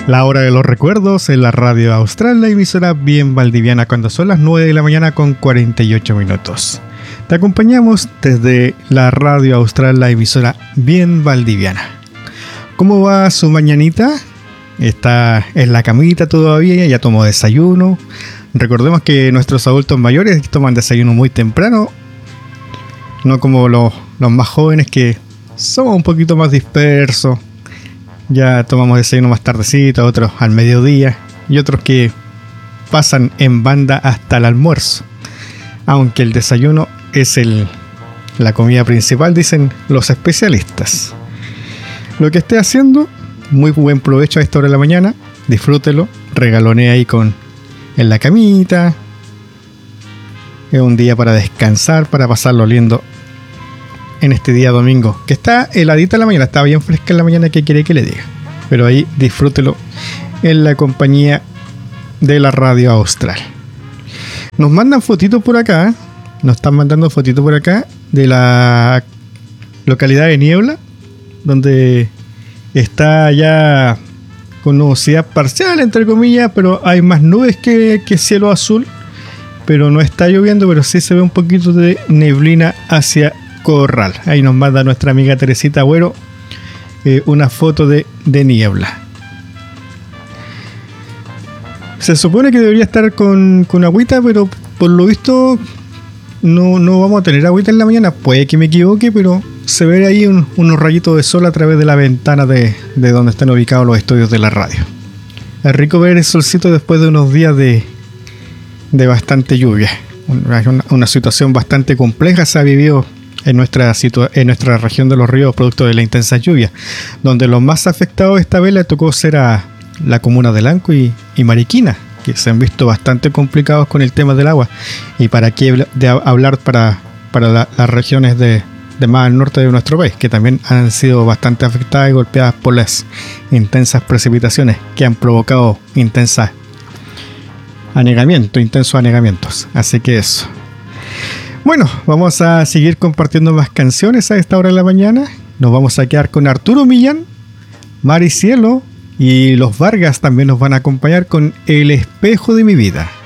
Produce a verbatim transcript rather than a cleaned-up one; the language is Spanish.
La hora de los recuerdos en la radio austral, la emisora bien valdiviana, cuando son las nueve de la mañana con cuarenta y ocho minutos. Te acompañamos desde la radio austral, la emisora bien valdiviana. ¿Cómo va su mañanita? Está en la camita todavía, ya tomó desayuno. Recordemos que nuestros adultos mayores toman desayuno muy temprano, no como los, los más jóvenes que somos un poquito más dispersos. Ya tomamos desayuno más tardecito, otros al mediodía y otros que pasan en banda hasta el almuerzo. Aunque el desayuno es el, la comida principal, dicen los especialistas. Lo que esté haciendo, muy buen provecho a esta hora de la mañana. Disfrútelo, regalonee ahí con, en la camita. Es un día para descansar, para pasarlo lindo en este día domingo, que está heladita en la mañana, está bien fresca en la mañana, que quiere que le diga, pero ahí disfrútelo en la compañía de la radio austral. Nos mandan fotitos por acá, nos están mandando fotitos por acá de la localidad de Niebla, donde está ya con nubosidad parcial, entre comillas, pero hay más nubes que, que cielo azul, pero no está lloviendo, pero sí se ve un poquito de neblina hacia Corral. Ahí nos manda nuestra amiga Teresita Agüero eh, una foto de, de niebla. Se supone que debería estar con, con agüita, pero por lo visto no, no vamos a tener agüita en la mañana. Puede que me equivoque, pero se ve ahí un, unos rayitos de sol a través de la ventana de, de donde están ubicados los estudios de la radio. Es rico ver el solcito después de unos días de, de bastante lluvia. Una, una situación bastante compleja se ha vivido en nuestra, situa- en nuestra región de los ríos, producto de la intensa lluvia, donde los más afectados esta vez le tocó ser a la comuna de Lanco y, y Mariquina, que se han visto bastante complicados con el tema del agua. Y para qué de hablar para, para la, las regiones de, de más al norte de nuestro país, que también han sido bastante afectadas y golpeadas por las intensas precipitaciones que han provocado intensas anegamientos, intensos anegamientos. Así que eso. Bueno, vamos a seguir compartiendo más canciones a esta hora de la mañana. Nos vamos a quedar con Arturo Millán, Mar y Cielo, y los Vargas también nos van a acompañar con El espejo de mi vida.